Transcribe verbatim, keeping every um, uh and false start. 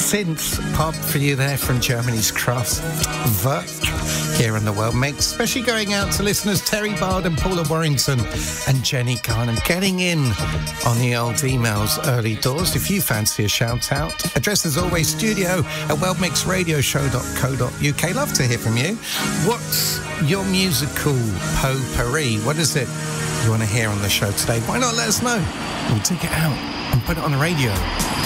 synth pop for you there from Germany's Kraftwerk here on the World Mix, especially going out to listeners Terry Bard and Paula Warrington and Jenny Kahn, and getting in on the old emails early doors if you fancy a shout out. Address as always studio at world mix radio show dot co dot uk. Love to hear from you. What's your musical potpourri? What is it you want to hear on the show today? Why not let us know? We'll take it out and put it on the radio.